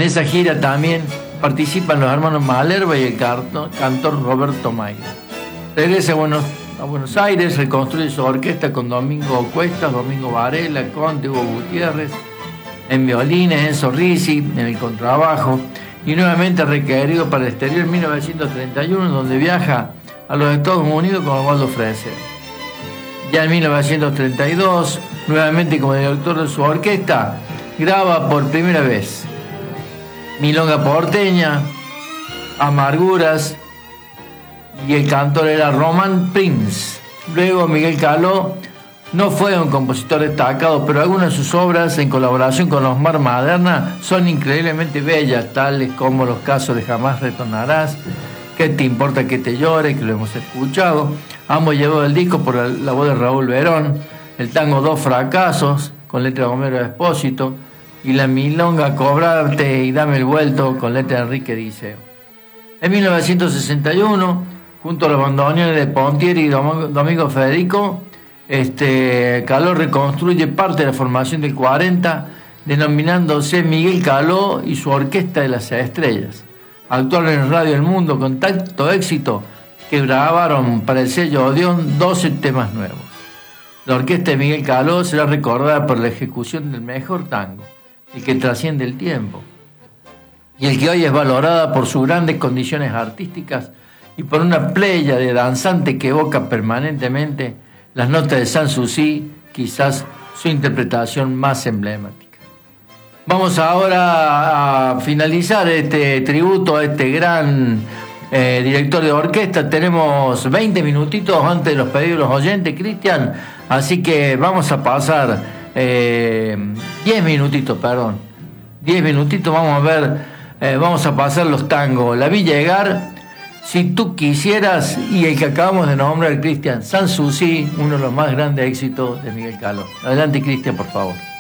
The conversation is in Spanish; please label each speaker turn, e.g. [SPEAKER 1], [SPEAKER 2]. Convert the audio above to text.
[SPEAKER 1] esa gira también participan los hermanos Malerba y el cantor Roberto Mayra. Regresa a Buenos Aires, reconstruye su orquesta con Domingo Cuestas, Domingo Varela, Conte, Hugo Gutiérrez, en violines, Enzo Ricci, en el contrabajo, y nuevamente requerido para el exterior en 1931, donde viaja a los Estados Unidos con Osvaldo Freser. Ya en 1932, nuevamente como director de su orquesta, graba por primera vez Milonga Porteña, Amarguras, y el cantor era Román Prince. Luego Miguel Caló no fue un compositor destacado, pero algunas de sus obras en colaboración con Osmar Maderna son increíblemente bellas, tales como Los casos de Jamás retornarás, ¿Qué te importa que te llore?, que lo hemos escuchado, ambos llevados del disco por la voz de Raúl Verón, el tango Dos fracasos, con letra de Homero Expósito, y la milonga Cobrarte y dame el vuelto, con letra de Enrique Diceo. En 1961, junto a los bandoneones de Pontieri y Domingo Federico, Caló reconstruye parte de la formación del 40, denominándose Miguel Caló y su Orquesta de las Estrellas. Actuaron en Radio El Mundo con tanto éxito que grabaron para el sello Odeón 12 temas nuevos. La orquesta de Miguel Caló será recordada por la ejecución del mejor tango, el que trasciende el tiempo, y el que hoy es valorada por sus grandes condiciones artísticas y por una playa de danzante que evoca permanentemente las notas de Sanssouci, quizás su interpretación más emblemática. Vamos ahora a finalizar este tributo a este gran director de orquesta. Tenemos 20 minutitos antes de los pedidos de los oyentes, Cristian, así que vamos a pasar 10 minutitos, vamos a ver, vamos a pasar los tangos La vi llegar, Si tú quisieras, y el que acabamos de nombrar, Cristian, Sanssouci, uno de los más grandes éxitos de Miguel Caló. Adelante, Cristian, por favor.